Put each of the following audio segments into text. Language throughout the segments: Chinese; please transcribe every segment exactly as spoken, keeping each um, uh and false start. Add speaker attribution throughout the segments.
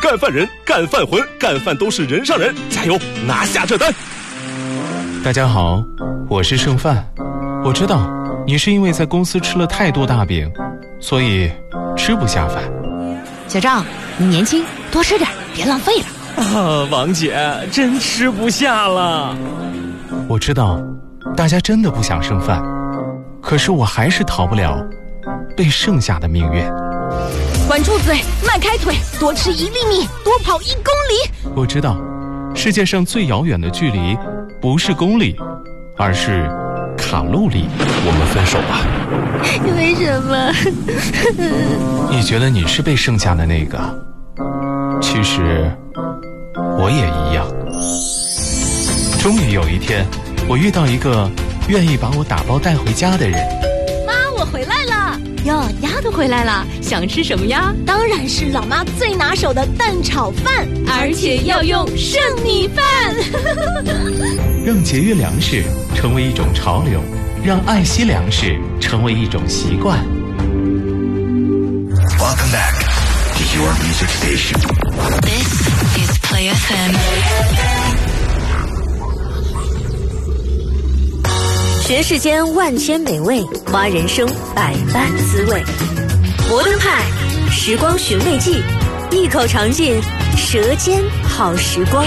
Speaker 1: 干饭人、干饭魂、干饭都是人上人，加油，拿下这单！
Speaker 2: 大家好，我是剩饭。我知道你是因为在公司吃了太多大饼，所以吃不下饭。
Speaker 3: 小张，你年轻，多吃点，别浪费了。
Speaker 4: 啊，王姐，真吃不下了。
Speaker 2: 我知道大家真的不想剩饭，可是我还是逃不了被剩下的命运。
Speaker 3: 管住嘴，迈开腿，多吃一粒米，多跑一公里。
Speaker 2: 我知道世界上最遥远的距离不是公里，而是卡路里。
Speaker 1: 我们分手吧。
Speaker 3: 为什么？
Speaker 2: 你觉得你是被剩下的那个，其实我也一样。终于有一天，我遇到一个愿意把我打包带回家的人。
Speaker 3: 妈，我回来了。哟，丫头回来了，想吃什么呀？当然是老妈最拿手的蛋炒饭，而且要用剩米饭。
Speaker 2: 让节约粮食成为一种潮流，让爱惜粮食成为一种习惯。
Speaker 5: Welcome back to your music station.
Speaker 6: This is Play F M.
Speaker 7: 学世间万千美味，花人生百般滋味。摩登派，时光寻味记，一口尝尽舌尖好时光。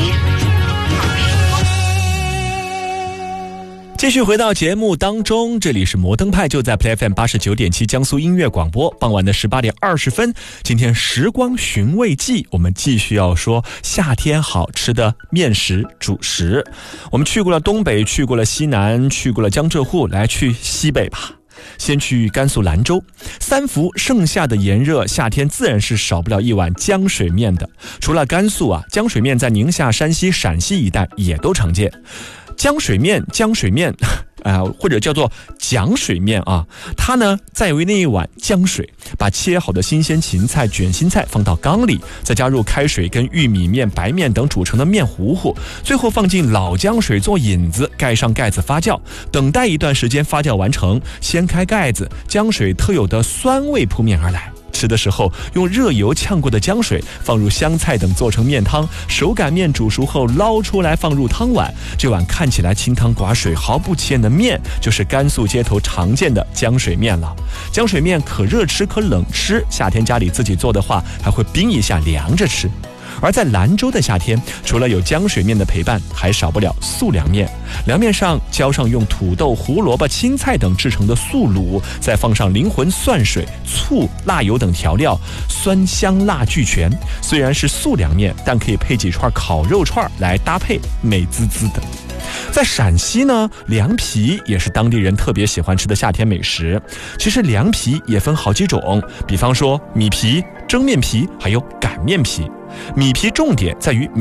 Speaker 4: 继续回到节目当中，这里是摩登派，就在 Play F M 八十九点七江苏音乐广播。傍晚的十八点二十分，今天时光寻味记，我们继续要说夏天好吃的面食主食。我们去过了东北，去过了西南，去过了江浙沪，来去西北吧。先去甘肃兰州，三伏盛夏的炎热，夏天自然是少不了一碗浆水面的。除了甘肃啊，浆水面在宁夏、山西、陕西一带也都常见。浆水面，浆水面，呃，或者叫做浆水面啊，它呢在于那一碗浆水，把切好的新鲜芹菜、卷心菜放到缸里，再加入开水跟玉米面、白面等煮成的面糊糊，最后放进老浆水做引子，盖上盖子发酵，等待一段时间发酵完成，掀开盖子，浆水特有的酸味扑面而来。吃的时候用热油呛过的浆水放入香菜等做成面汤，手擀面煮熟后捞出来放入汤碗，这碗看起来清汤寡水毫不起眼的面就是甘肃街头常见的浆水面了。浆水面可热吃可冷吃，夏天家里自己做的话还会冰一下凉着吃。而在兰州的夏天，除了有浆水面的陪伴，还少不了素凉面。凉面上浇上用土豆、胡萝卜、青菜等制成的素卤，再放上灵魂蒜水、醋、辣油等调料，酸香辣俱全。虽然是素凉面，但可以配几串烤肉串来搭配，美滋滋的。在陕西呢，凉皮也是当地人特别喜欢吃的夏天美食。其实凉皮也分好几种，比方说米皮、蒸面皮，还有擀面皮。米皮重点在于